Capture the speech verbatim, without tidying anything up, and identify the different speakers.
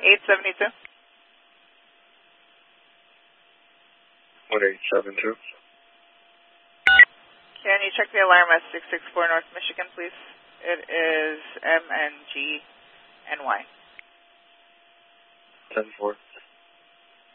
Speaker 1: eight seventy-two.
Speaker 2: one eight seven two.
Speaker 1: Can you check the alarm at six six four North Michigan, please? It is M N G N Y.
Speaker 2: ten four.